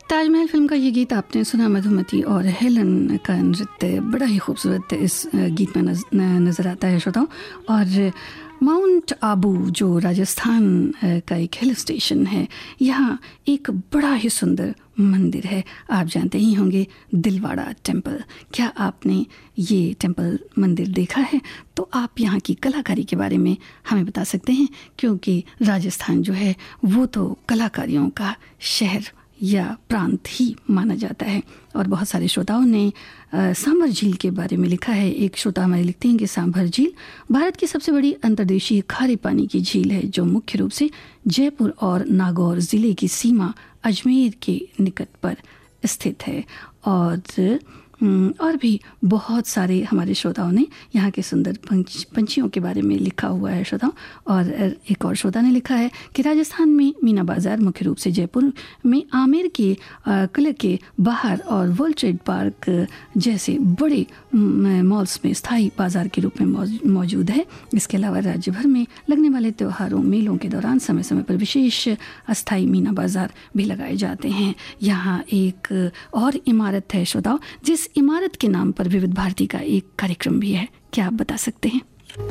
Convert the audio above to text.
Taj Mahal film का ये गीत आपने सुना। मधुमती और हेलन का नृत्य बड़ा ही खूबसूरत इस गीत में नज़र आता है श्रोताओं। और माउंट आबू जो राजस्थान का एक हिल स्टेशन है, यहाँ एक बड़ा ही सुंदर मंदिर है। आप जानते ही होंगे दिलवाड़ा टेम्पल। क्या आपने ये टेम्पल मंदिर देखा है? तो आप यहाँ की कलाकारी के बारे में हमें बता सकते हैं, क्योंकि राजस्थान जो है वो तो कलाकारियों का शहर या प्रांत ही माना जाता है। और बहुत सारे श्रोताओं ने सांभर झील के बारे में लिखा है। एक श्रोता हमारे लिखते हैं कि सांभर झील भारत की सबसे बड़ी अंतर्देशीय खारे पानी की झील है, जो मुख्य रूप से जयपुर और नागौर ज़िले की सीमा अजमेर के निकट पर स्थित है। और भी बहुत सारे हमारे श्रोताओं ने यहाँ के सुंदर पंछियों के बारे में लिखा हुआ है श्रोताओं। और एक और श्रोता ने लिखा है कि राजस्थान में मीना बाज़ार मुख्य रूप से जयपुर में आमेर के किले के बाहर और वर्ल्ड ट्रेड पार्क जैसे बड़े मॉल्स में स्थायी बाज़ार के रूप में मौजूद है। इसके अलावा राज्य भर में लगने वाले त्योहारों मेलों के दौरान समय समय पर विशेष अस्थायी मीना बाज़ार भी लगाए जाते हैं। यहाँ एक और इमारत है श्रोताओं, जिस इमारत के नाम पर विविध भारती का एक कार्यक्रम भी है। क्या आप बता सकते हैं?